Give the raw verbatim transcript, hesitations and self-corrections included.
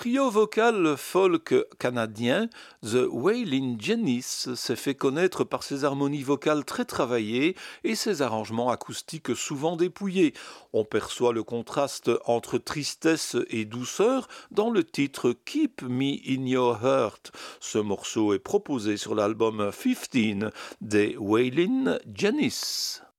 trio vocal folk canadien The Wailin' Janice s'est fait connaître par ses harmonies vocales très travaillées et ses arrangements acoustiques souvent dépouillés. On perçoit le contraste entre tristesse et douceur dans le titre Keep Me in Your Heart. Ce morceau est proposé sur l'album quinze des Wailin' Janice.